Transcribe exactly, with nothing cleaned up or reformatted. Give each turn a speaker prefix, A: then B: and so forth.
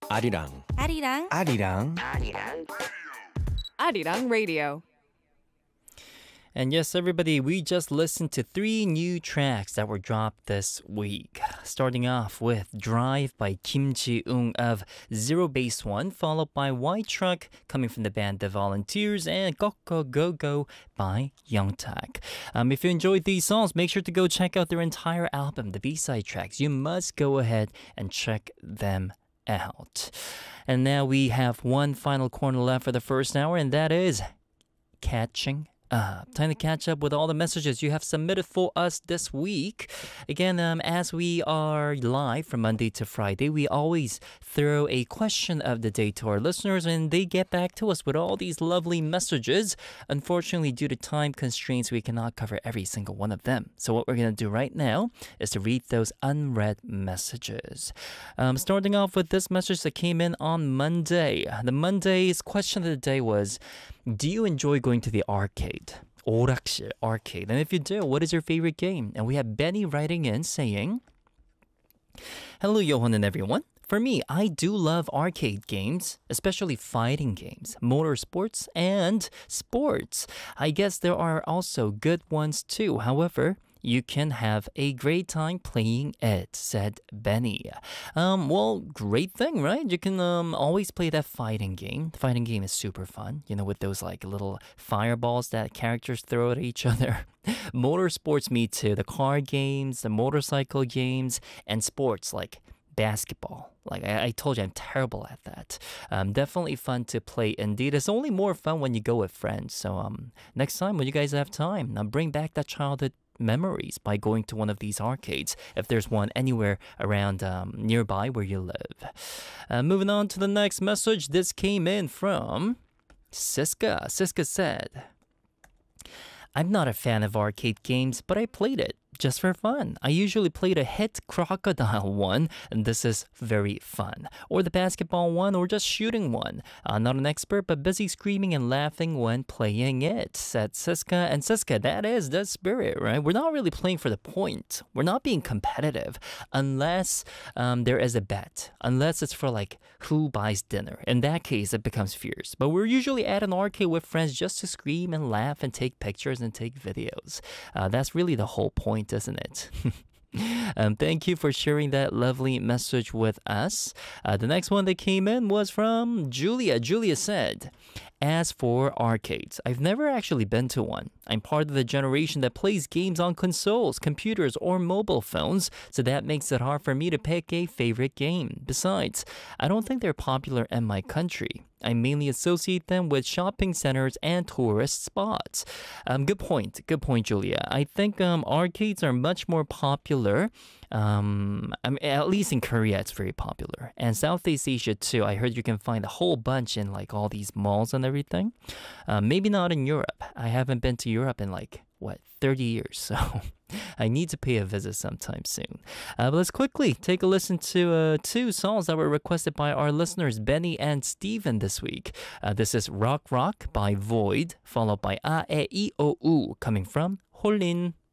A: 아리랑
B: 아리랑
A: 아리랑
C: Arirang Radio.
D: And yes, everybody, we just listened to three new tracks that were dropped this week. Starting off with Drive by Kim Ji-ung of Zero Base One, followed by White Truck coming from the band The Volunteers, and Go Go Go Go by Youngtak. Um, if you enjoyed these songs, make sure to go check out their entire album, the B-side tracks. You must go ahead and check them out. And now we have one final corner left for the first hour, and that is Catching Uh, time to catch up with all the messages you have submitted for us this week. Again, um, as we are live from Monday to Friday, we always throw a question of the day to our listeners, and they get back to us with all these lovely messages. Unfortunately, due to time constraints, we cannot cover every single one of them. So what we're going to do right now is to read those unread messages. Um, starting off with this message that came in on Monday. The Monday's question of the day was, do you enjoy going to the arcade? 오락실, arcade. And if you do, what is your favorite game? And we have Benny writing in saying, hello, Johan and everyone. For me, I do love arcade games, especially fighting games, motorsports, and sports. I guess there are also good ones too. However, you can have a great time playing it, said Benny. Um, well, great thing, right? You can um, always play that fighting game. The fighting game is super fun, you know, with those like little fireballs that characters throw at each other. Motorsports, me too. The car games, the motorcycle games, and sports like basketball. Like I, I told you, I'm terrible at that. Um, definitely fun to play indeed. It's only more fun when you go with friends. So um, next time when you guys have time, now bring back that childhood memories by going to one of these arcades if there's one anywhere around um, nearby where you live. Uh, moving on to the next message. This came in from Siska. Siska said, I'm not a fan of arcade games, but I played it just for fun. I usually play the hit crocodile one, and this is very fun. Or the basketball one, or just shooting one. Uh, not an expert, but busy screaming and laughing when playing it, said Siska. And Siska, that is the spirit, right? We're not really playing for the point. We're not being competitive unless um, there is a bet. Unless it's for like who buys dinner. In that case, it becomes fierce. But we're usually at an arcade with friends just to scream and laugh and take pictures and take videos. Uh, that's really the whole point, isn't it? um, thank you for sharing that lovely message with us. Uh, the next one that came in was from Julia. Julia said, as for arcades, I've never actually been to one. I'm part of the generation that plays games on consoles, computers, or mobile phones, so that makes it hard for me to pick a favorite game. Besides, I don't think they're popular in my country. I mainly associate them with shopping centers and tourist spots. Um, good point. Good point, Julia. I think um, arcades are much more popular. Um, I mean, at least in Korea, it's very popular. And Southeast Asia, too. I heard you can find a whole bunch in like all these malls and everything. Uh, maybe not in Europe. I haven't been to Europe in like, what, thirty years. So I need to pay a visit sometime soon. Uh, but let's quickly take a listen to uh, two songs that were requested by our listeners, Benny and Steven, this week. Uh, this is Rock Rock by Void, followed by A E I O U coming from Holin.